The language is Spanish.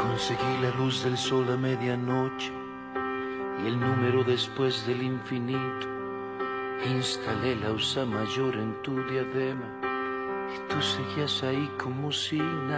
Conseguí la luz del sol a medianoche y el número después del infinito. Instalé la Ursa mayor en tu diadema y tú seguías ahí como si nada.